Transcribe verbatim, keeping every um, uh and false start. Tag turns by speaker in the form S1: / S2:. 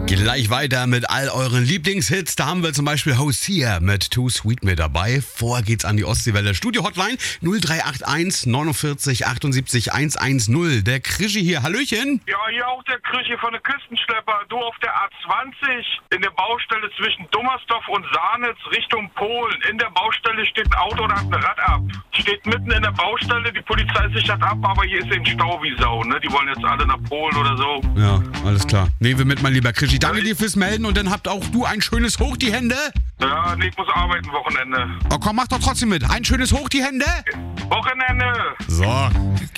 S1: Gleich weiter mit all euren Lieblingshits. Da haben wir zum Beispiel Hosea mit Too Sweet mit dabei. Vorher geht's an die Ostseewelle. Studio-Hotline null drei acht eins neunundvierzig achtundsiebzig hundertzehn. Der Krischi hier. Hallöchen.
S2: Ja, hier auch der Krischi von der Küstenschlepper. Du auf der A zwanzig in der Baustelle zwischen Dummersdorf und Sahnitz Richtung Polen. In der Baustelle steht ein Auto und hat ein Rad ab. Steht mitten in der Baustelle, die Polizei sichert ab, aber hier ist ein Stau wie Sau, ne? Die wollen jetzt alle nach Polen oder so.
S1: Ja, alles klar. Nehmen wir mit, mein lieber Krischi. Danke dir fürs Melden und dann habt auch du ein schönes Hoch die Hände.
S2: Ja, nee, ich muss arbeiten Wochenende.
S1: Oh komm, mach doch trotzdem mit. Ein schönes Hoch die Hände.
S2: Wochenende.
S1: So.